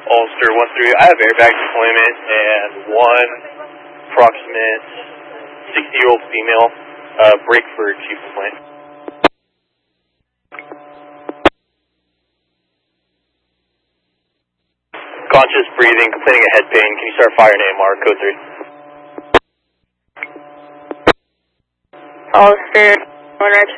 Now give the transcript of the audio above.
Ulster 1-3, I have airbag deployment and one approximate 60-year-old female, break for chief complaint. Conscious breathing, complaining of head pain. Can you start fire name AMR, code 3? Ulster, 1 right.